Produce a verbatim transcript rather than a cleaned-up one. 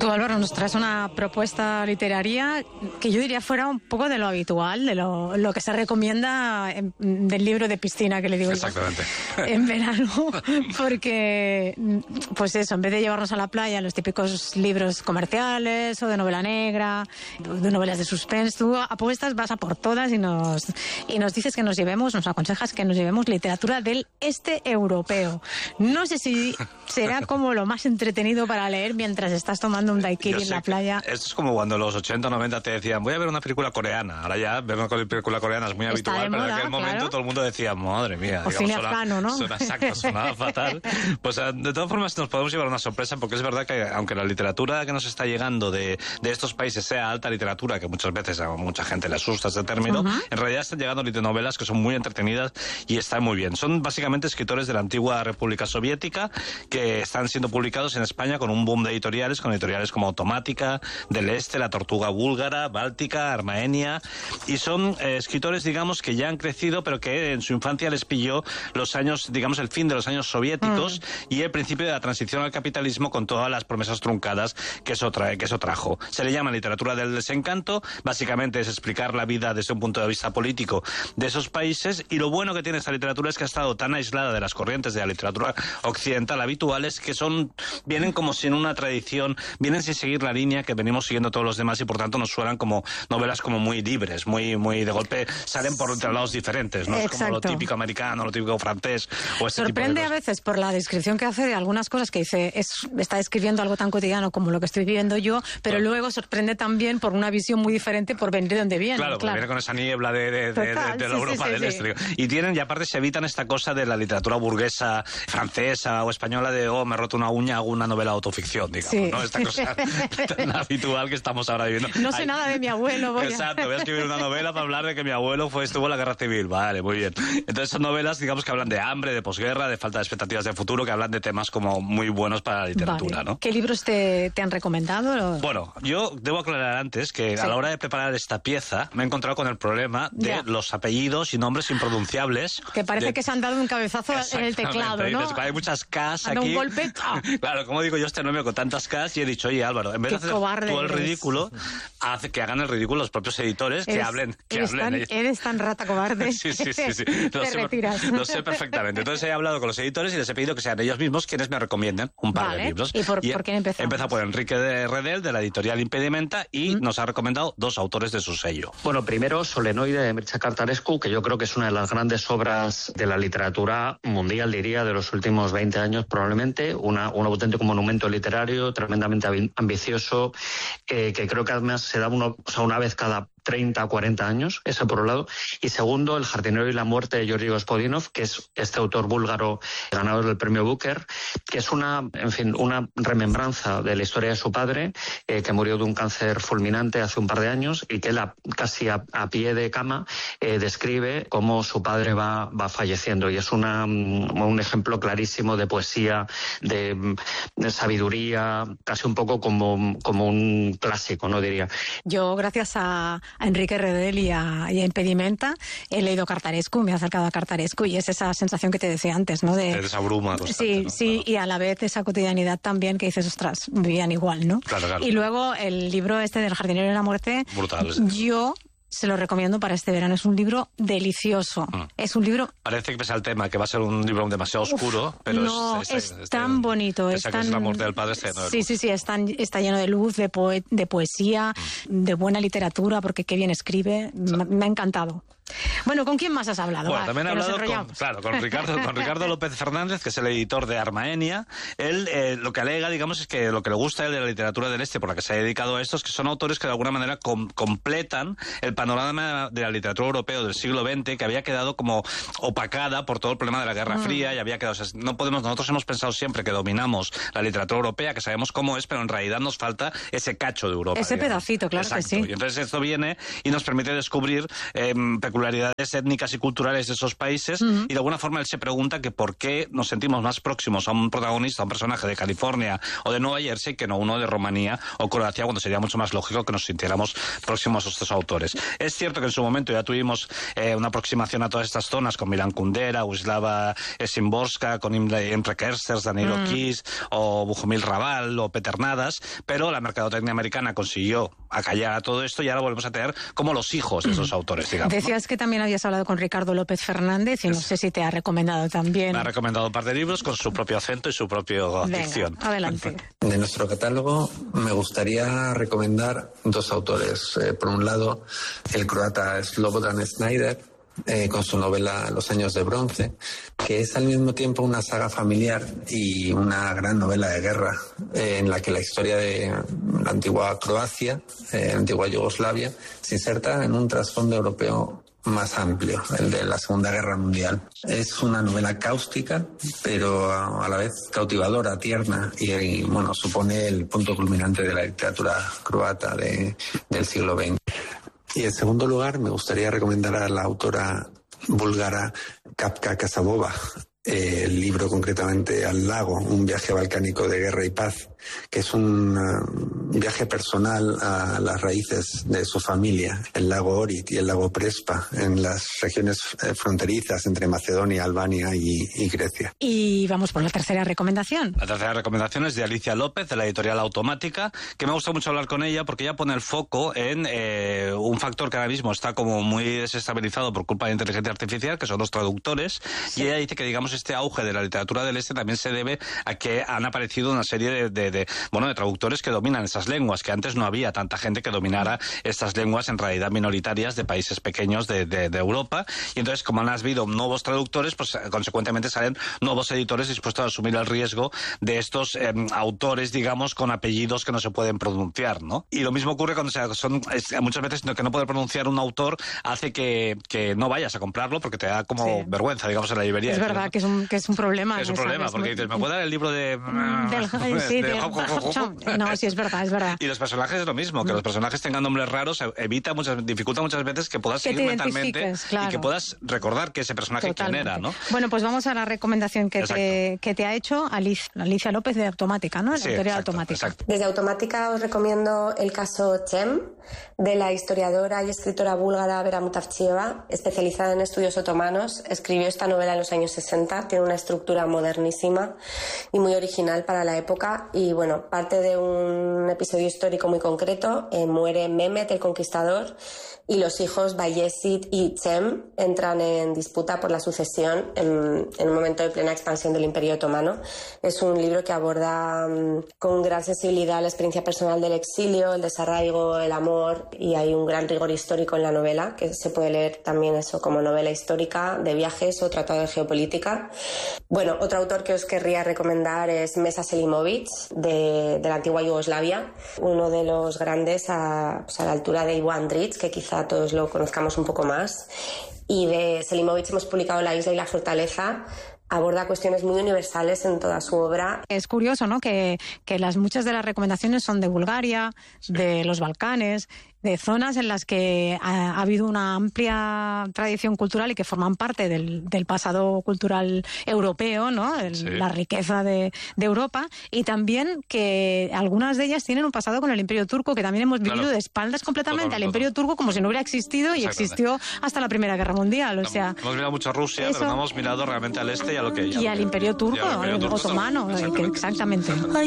Tú, Álvaro, nos traes una propuesta literaria que yo diría fuera un poco de lo habitual, de lo, lo que se recomienda en, del libro de piscina que le digo Exactamente. yo, en verano, porque, pues eso, en vez de llevarnos a la playa los típicos libros comerciales o de novela negra, de novelas de suspense, tú apuestas, vas a por todas y nos, y nos dices que nos llevemos, nos aconsejas que nos llevemos literatura del este europeo. No sé si será como lo más entretenido para leer mientras estás tomando un daiquiri en la playa. Esto es como cuando en los ochenta o noventa te decían, voy a ver una película coreana. Ahora ya ver una película coreana es muy Está habitual, moda, pero en aquel momento claro. todo el mundo decía, madre mía. O digamos, cine suena, afgano, ¿no? Suena exacto, sonaba fatal. Pues de todas formas nos podemos llevar una sorpresa, porque es verdad que aunque la literatura que nos está llegando de, de estos países sea alta literatura, que muchas veces a mucha gente le asusta ese término, uh-huh. en realidad están llegando novelas que son muy entretenidas y están muy bien. Son básicamente escritores de la antigua República Soviética que están siendo publicados en España con un boom de editoriales, con editoriales como Automática, Del Este, La Tortuga Búlgara, Báltica, Armaenia, y son eh, escritores, digamos, que ya han crecido, pero que en su infancia les pilló los años, digamos, el fin de los años soviéticos mm. y el principio de la transición al capitalismo con todas las promesas truncadas que eso, trae, que eso trajo. Se le llama literatura del desencanto, básicamente es explicar la vida desde un punto de vista político de esos países, y lo bueno que tiene esta literatura es que ha estado tan aislada de las corrientes de la literatura occidental habituales, que son, vienen como sin una tradición, vienen sin seguir la línea que venimos siguiendo todos los demás, y por tanto nos suenan como novelas como muy libres, muy muy de golpe salen por entre lados diferentes, no Exacto. es como lo típico americano, lo típico francés o este Sorprende tipo de a veces por la descripción que hace de algunas cosas, que dice, es, está describiendo algo tan cotidiano como lo que estoy viviendo yo, pero claro. luego sorprende también por una visión muy diferente por venir de donde viene. Claro, claro. viene con esa niebla de, de, de, Total, de, de la sí, Europa sí, del sí, Este. sí. Y tienen, y aparte se evitan esta cosa de la literatura burguesa francesa o española de, oh, me he roto una uña, hago una novela de autoficción, digamos, sí. ¿no? Esta cosa tan habitual que estamos ahora viviendo. No sé Ay, nada de mi abuelo, voy a... Exacto, voy a escribir una novela para hablar de que mi abuelo fue, estuvo en la guerra civil. Vale, muy bien. Entonces son novelas, digamos, que hablan de hambre, de posguerra, de falta de expectativas de futuro, que hablan de temas como muy buenos para la literatura, vale. ¿no? ¿Qué libros te, te han recomendado? Bueno, yo debo aclarar antes que sí. a la hora de preparar esta pieza me he encontrado con el problema de ya. los apellidos y nombres impronunciables. Que parece de... que se han dado un cabezazo en el teclado, ¿no? Hay muchas Ks aquí. un golpe. Claro, como digo yo este nombre con tantas Ks, y he dicho, oye Álvaro, en vez Qué de hacer cobarde todo el eres. ridículo, hace que hagan el ridículo los propios editores, eres, que hablen. Que eres, hablen tan, eres tan rata cobarde. sí, sí, sí. sí. Lo, Te sé, retiras. Lo sé perfectamente. Entonces he hablado con los editores y les he pedido que sean ellos mismos quienes me recomienden un par vale. de libros. ¿Y por, y por quién empezamos? He empezado por Enrique de Redel, de la editorial Impedimenta, y ¿Mm? nos ha recomendado dos autores de su sello. Bueno, primero Solenoide de Mircea Cartarescu, que yo creo que es una de las grandes obras de la literatura mundial, diría, de los últimos veinte años probablemente, una, un auténtico monumento literario, tremendamente ambicioso, eh, que creo que además se da uno, o sea, una vez cada treinta, cuarenta años, eso por un lado. Y segundo, El jardinero y la muerte de Georgi Gospodinov, que es este autor búlgaro ganador del premio Booker, que es una, en fin, una remembranza de la historia de su padre, eh, que murió de un cáncer fulminante hace un par de años, y que él a, casi a, a pie de cama eh, describe cómo su padre va, va falleciendo. Y es una, un ejemplo clarísimo de poesía, de, de sabiduría, casi un poco como, como un clásico, ¿no? Diría. Yo, gracias a a Enrique Redel y a, y a Impedimenta, he leído Cartarescu, me he acercado a Cartarescu, y es esa sensación que te decía antes, ¿no? De, de esa bruma constante, sí, ¿no? sí, claro. Y a la vez esa cotidianidad también que dices, ostras, vivían igual, ¿no? Claro, claro. Y luego el libro este del jardinero de la muerte, brutal. Yo se lo recomiendo para este verano. Es un libro delicioso. Mm. Es un libro... Parece que pese al tema, que va a ser un libro demasiado oscuro, Uf, pero no, es, es, es, es, es tan es, bonito. Es tan... la muerte del padre está lleno de luz. Sí, sí, sí, está, está lleno de luz, de, poe, de poesía, mm. de buena literatura, porque qué bien escribe. Sí. Me, me ha encantado. Bueno, ¿con quién más has hablado? Bueno, Va, también he hablado con, claro, con, Ricardo, con Ricardo López Fernández, que es el editor de Armaenia. Él eh, lo que alega, digamos, es que lo que le gusta a él de la literatura del Este, por la que se ha dedicado a esto, es que son autores que de alguna manera com completan el panorama de la literatura europea del siglo veinte, que había quedado como opacada por todo el problema de la Guerra mm. Fría, y había quedado... O sea, no podemos, nosotros hemos pensado siempre que dominamos la literatura europea, que sabemos cómo es, pero en realidad nos falta ese cacho de Europa. Ese digamos. pedacito, claro. Exacto. Que sí. Y entonces esto viene y nos permite descubrir eh, peculiaridades étnicas y culturales de esos países, uh-huh. y de alguna forma él se pregunta que por qué nos sentimos más próximos a un protagonista, a un personaje de California o de Nueva Jersey que no uno de Rumanía o Croacia, cuando sería mucho más lógico que nos sintiéramos próximos a estos autores. Es cierto que en su momento ya tuvimos eh, una aproximación a todas estas zonas con Milan Kundera, Wisława Szymborska, con Imre Kersters, Danilo mm. Kiss o Bohumil Raval o Peter Nadas, pero la mercadotecnia americana consiguió acallar a todo esto y ahora volvemos a tener como los hijos de esos autores, digamos. Decías, ¿no?, que también habías hablado con Ricardo López Fernández y no sé si te ha recomendado también. Me ha recomendado un par de libros con su propio acento y su propia dicción. Adelante. De nuestro catálogo me gustaría recomendar dos autores. Eh, por un lado, el croata Slobodan Snyder, Eh, con su novela Los años de bronce, que es al mismo tiempo una saga familiar y una gran novela de guerra, eh, en la que la historia de la antigua Croacia, eh, la antigua Yugoslavia, se inserta en un trasfondo europeo más amplio, el de la Segunda Guerra Mundial. Es una novela cáustica, pero a la vez cautivadora, tierna, y, y bueno, supone el punto culminante de la literatura croata de, del siglo veinte. Y en segundo lugar, me gustaría recomendar a la autora búlgara Kapka Kasabova, eh, el libro concretamente Al lago, un viaje balcánico de guerra y paz, que es un uh, viaje personal a las raíces de su familia, el lago Ohrid y el lago Prespa, en las regiones eh, fronterizas entre Macedonia, Albania y, y Grecia. Y vamos por la tercera recomendación. La tercera recomendación es de Alicia López, de la editorial Automática, que me gusta mucho hablar con ella porque ella pone el foco en eh, un factor que ahora mismo está como muy desestabilizado por culpa de la inteligencia artificial, que son los traductores, sí. Y ella dice que, digamos, este auge de la literatura del este también se debe a que han aparecido una serie de, de, de, bueno, de traductores que dominan esas lenguas, que antes no había tanta gente que dominara estas lenguas en realidad minoritarias de países pequeños de, de, de Europa, y entonces como han habido nuevos traductores, pues consecuentemente salen nuevos editores dispuestos a asumir el riesgo de estos eh, autores, digamos, con apellidos que no se pueden pronunciar, ¿no? Y lo mismo ocurre cuando se, son, es, muchas veces que no poder pronunciar un autor hace que, que no vayas a comprarlo porque te da como sí. vergüenza, digamos, en la librería. Es verdad, ¿no? que, es un, que es un problema. Es un problema, porque dices, ¿me puedo dar el libro de...? Del, sí, de, de, de no, sí, es verdad, es verdad. Y los personajes es lo mismo, que los personajes tengan nombres raros evita muchas, dificulta muchas veces que puedas que seguir mentalmente, claro. y que puedas recordar que ese personaje Totalmente. quién era, ¿no? Bueno, pues vamos a la recomendación que, te, que te ha hecho Alicia, Alicia López de Automática, ¿no? La sí, editorial exacto, Automática. Exacto. Desde Automática os recomiendo el caso Cem, de la historiadora y escritora búlgara Vera Mutavchieva, especializada en estudios otomanos. Escribió esta novela en los años sesenta, tiene una estructura modernísima y muy original para la época, y bueno, parte de un episodio histórico muy concreto. Eh, muere Mehmet el Conquistador y los hijos Bayezid y Cem entran en disputa por la sucesión en, en un momento de plena expansión del Imperio Otomano. Es un libro que aborda um, con gran sensibilidad la experiencia personal del exilio, el desarraigo, el amor, y hay un gran rigor histórico en la novela, que se puede leer también eso como novela histórica de viajes o tratado de geopolítica. Bueno, otro autor que os querría recomendar es Mesa Selimovic, de, de la antigua Yugoslavia, uno de los grandes a, pues a la altura de Ivo Andrić, que quizá todos lo conozcamos un poco más. Y de Selimovic hemos publicado La isla y la fortaleza. Aborda cuestiones muy universales en toda su obra. Es curioso, ¿no?, que, que las, muchas de las recomendaciones son de Bulgaria, sí. de los Balcanes, de zonas en las que ha, ha habido una amplia tradición cultural y que forman parte del, del pasado cultural europeo, ¿no? El, sí. La riqueza de, de Europa, y también que algunas de ellas tienen un pasado con el Imperio Turco, que también hemos vivido claro. de espaldas completamente todo, al Imperio todo. Turco, como si no hubiera existido, y existió hasta la Primera Guerra Mundial. O sea, hemos mirado mucho a Rusia, eso, pero no hemos mirado realmente al este y a lo que... Y, y al Imperio Turco, al Imperio Turco otomano, exactamente. exactamente.